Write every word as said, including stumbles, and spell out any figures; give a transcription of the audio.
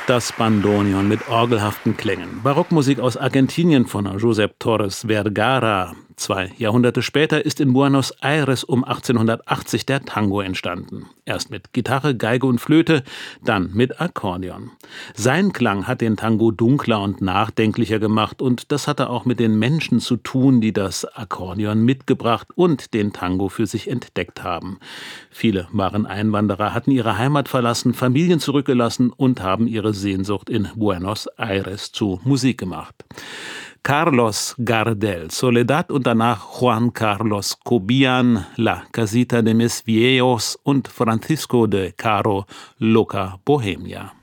Das Bandoneon mit orgelhaften Klängen. Barockmusik aus Argentinien von Josep Torres Vergara. Zwei Jahrhunderte später ist in Buenos Aires um achtzehnhundertachtzig der Tango entstanden. Erst mit Gitarre, Geige und Flöte, dann mit Akkordeon. Sein Klang hat den Tango dunkler und nachdenklicher gemacht und das hatte auch mit den Menschen zu tun, die das Akkordeon mitgebracht und den Tango für sich entdeckt haben. Viele waren Einwanderer, hatten ihre Heimat verlassen, Familien zurückgelassen und haben ihre Sehnsucht in Buenos Aires zu Musik gemacht. Carlos Gardel, Soledad und danach Juan Carlos Cobian, La Casita de Mis Viejos und Francisco de Caro, Loca Bohemia.